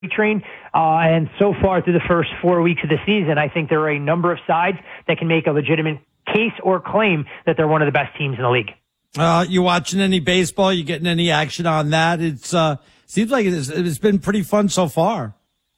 train. And so far through the first 4 weeks of the season, I think there are a number of sides that can make a legitimate case or claim that they're one of the best teams in the league. You watching any baseball? You getting any action on that? It's seems like it's been pretty fun so far.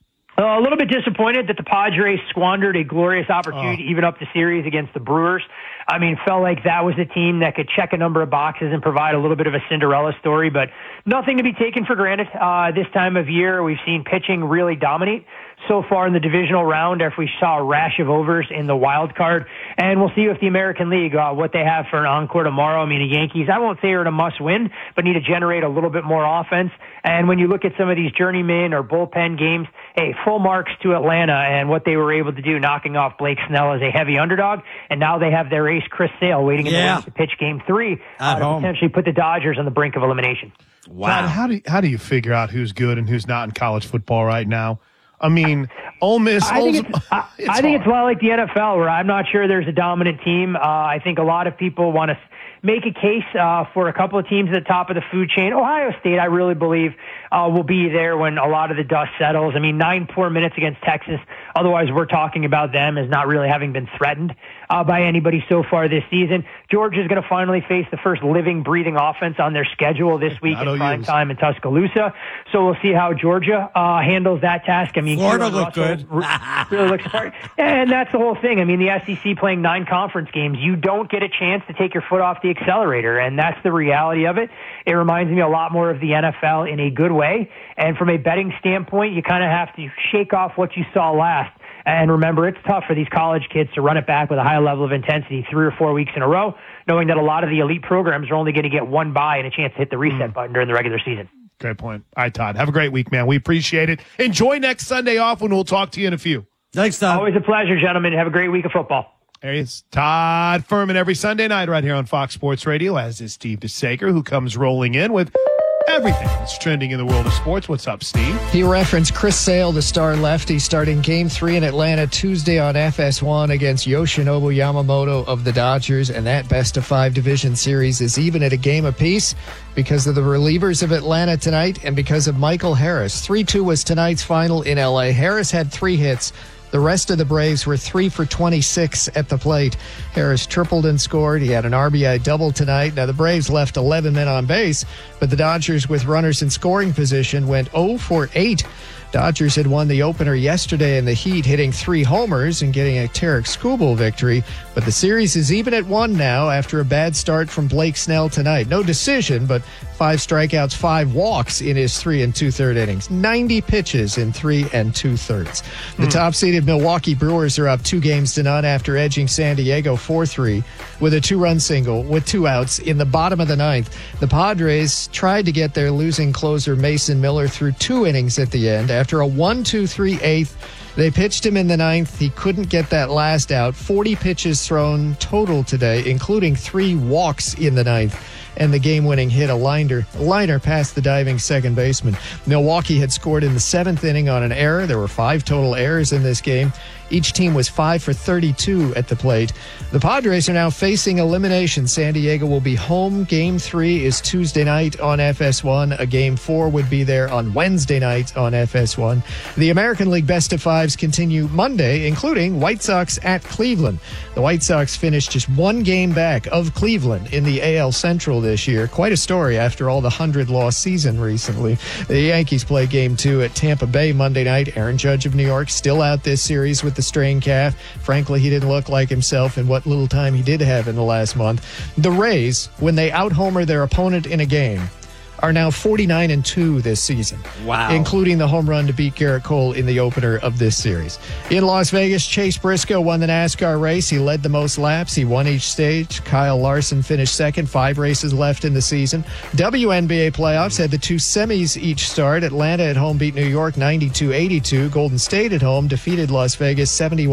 A little bit disappointed that the Padres squandered a glorious opportunity to even up the series against the Brewers. I mean, felt like that was a team that could check a number of boxes and provide a little bit of a Cinderella story, but nothing to be taken for granted. This time of year, we've seen pitching really dominate so far in the divisional round after we saw a rash of overs in the wild card. And we'll see if the American League, what they have for an encore tomorrow. I mean, the Yankees, I won't say are in a must win, but need to generate a little bit more offense. And when you look at some of these journeyman or bullpen games, hey, full marks to Atlanta and what they were able to do, knocking off Blake Snell as a heavy underdog. And now they have their ace, Chris Sale, waiting in the wings to pitch Game 3 to potentially put the Dodgers on the brink of elimination. Wow. Todd, how do you figure out who's good and who's not in college football right now? I mean, Ole Miss. I think it's a lot like the NFL, where I'm not sure there's a dominant team. I think a lot of people want to make a case for a couple of teams at the top of the food chain. Ohio State, I really believe, will be there when a lot of the dust settles. I mean, 9 poor minutes against Texas. Otherwise, we're talking about them as not really having been threatened by anybody so far this season. Georgia's going to finally face the first living, breathing offense on their schedule this week in prime time in Tuscaloosa. So we'll see how Georgia handles that task. I mean, Florida looked good. Really looks smart. And that's the whole thing. I mean, the SEC playing 9 conference games, you don't get a chance to take your foot off the accelerator, and that's the reality of it. It reminds me a lot more of the NFL in a good way. And from a betting standpoint, you kind of have to shake off what you saw last. And remember, it's tough for these college kids to run it back with a high level of intensity 3 or 4 weeks in a row, knowing that a lot of the elite programs are only going to get one bye and a chance to hit the reset button during the regular season. Great point. All right, Todd. Have a great week, man. We appreciate it. Enjoy next Sunday off when we'll talk to you in a few. Thanks, Todd. Always a pleasure, gentlemen. Have a great week of football. There he is, Todd Furman, every Sunday night right here on Fox Sports Radio, as is Steve DeSager, who comes rolling in with everything that's trending in the world of sports. What's up, Steve? He referenced Chris Sale, the star lefty, starting Game 3 in Atlanta Tuesday on FS1 against Yoshinobu Yamamoto of the Dodgers, and that best-of-5 division series is even at a game apiece because of the relievers of Atlanta tonight and because of Michael Harris. 3-2 was tonight's final in L.A. Harris had 3 hits. The rest of the Braves were 3 for 26 at the plate. Harris tripled and scored. He had an RBI double tonight. Now, the Braves left 11 men on base, but the Dodgers, with runners in scoring position, went 0 for 8. Dodgers had won the opener yesterday in the heat, hitting 3 homers and getting a Tarek Skubal victory. But the series is even at 1 now after a bad start from Blake Snell tonight. No decision, but 5 strikeouts, 5 walks in his 3 2/3 innings. 90 pitches in 3 2/3. The top-seeded Milwaukee Brewers are up 2-0 after edging San Diego 4-3 with a 2-run single with 2 outs in the bottom of the 9th. The Padres tried to get their losing closer Mason Miller through 2 innings at the end. After a 1-2-3 eighth, they pitched him in the 9th. He couldn't get that last out. 40 pitches thrown total today, including 3 walks in the 9th. And the game-winning hit, a liner past the diving second baseman. Milwaukee had scored in the 7th inning on an error. There were 5 total errors in this game. Each team was 5 for 32 at the plate. The Padres are now facing elimination. San Diego will be home. Game 3 is Tuesday night on FS1. A Game 4 would be there on Wednesday night on FS1. The American League best-of-5s continue Monday, including White Sox at Cleveland. The White Sox finished just 1 game back of Cleveland in the AL Central this year. Quite a story after all the 100-loss season recently. The Yankees play Game 2 at Tampa Bay Monday night. Aaron Judge of New York still out this series with the strained calf. Frankly, he didn't look like himself in what little time he did have in the last month. The Rays, when they out-homer their opponent in a game, are now 49-2 this season. Wow. Including the home run to beat Garrett Cole in the opener of this series. In Las Vegas, Chase Briscoe won the NASCAR race. He led the most laps. He won each stage. Kyle Larson finished second. 5 races left in the season. WNBA playoffs had the 2 semis each start. Atlanta at home beat New York 92-82. Golden State at home defeated Las Vegas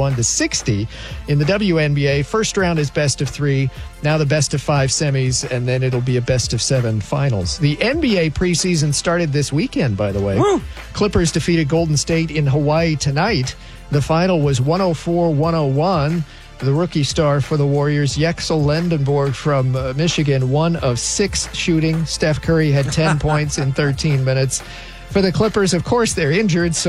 71-60. In the WNBA, first round is best of 3. Now the best of 5 semis, and then it'll be a best of 7 finals. The NBA preseason started this weekend, by the way. Woo! Clippers defeated Golden State in Hawaii tonight. The final was 104-101. The rookie star for the Warriors, Yexel Lendenborg from Michigan, 1 of 6 shooting. Steph Curry had 10 points in 13 minutes. For the Clippers, of course, they're injured, so